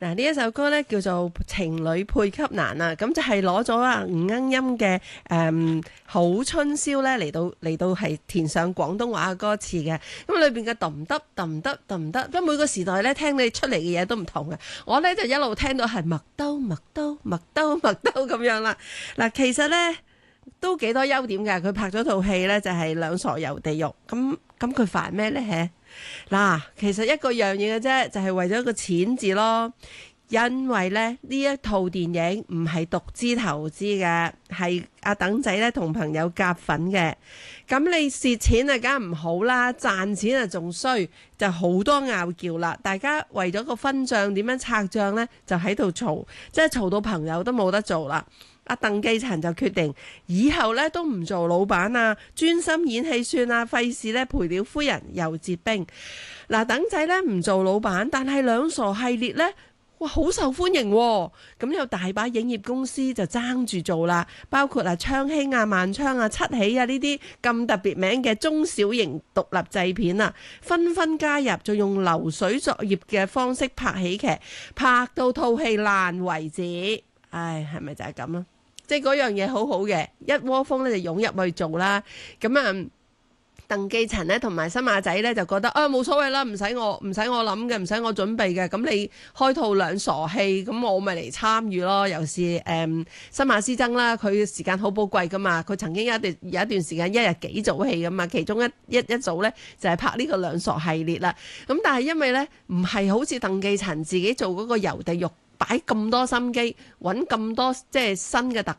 嗱，呢一首歌咧叫做《情侶配給難》啊，咁就係攞咗吳鶯音嘅好春宵咧嚟到係填上廣東話嘅歌詞嘅。咁裏邊嘅揼得揼得揼得，咁每個時代咧聽你出嚟嘅嘢都唔同嘅。我咧就一路聽到係麥兜麥兜麥兜麥兜咁樣啦。嗱，其實咧都幾多優點嘅。佢拍咗套戲咧就係兩傻遊地獄。咁佢煩咩咧？嗱，其實一個樣嘢嘅啫，就係為咗個錢字咯。因為咧呢一套電影唔係獨資投資嘅，係阿等仔咧同朋友夾份嘅。咁你蝕錢啊，梗係唔好啦，賺錢啊仲衰，就好多拗撬啦。大家為咗個分賬點樣拆賬呢，就喺度嘈，即係嘈到朋友都冇得做啦。阿鄧寄塵就決定以後咧都唔做老闆啊，專心演戲算啦，費事咧賠了夫人又折兵。嗱，等仔咧唔做老闆，但係兩傻系列咧，哇，好受歡迎喎。咁有大把影業公司就爭住做啦，包括昌興啊、萬昌啊、七喜啊呢啲咁特別名嘅中小型獨立製片啊，紛紛加入，就用流水作業嘅方式拍喜劇，拍到套戲爛為止。唉，係咪就係咁啊？即係嗰樣嘢好好嘅，一窩蜂咧就湧入去做啦。咁啊，鄧寄塵咧同埋新馬仔咧就覺得冇所謂啦，唔使我諗嘅，唔使我準備嘅。咁你開套兩傻戲，咁我咪嚟參與咯。尤其是新馬師曾啦，佢時間好寶貴噶嘛。佢曾經有一段時間一日幾組戲噶嘛，其中一組咧就係拍呢個兩傻系列啦。咁但係因為咧唔係好似鄧寄塵自己做嗰個遊地獄，擺咁多心機，揾咁多即係新嘅特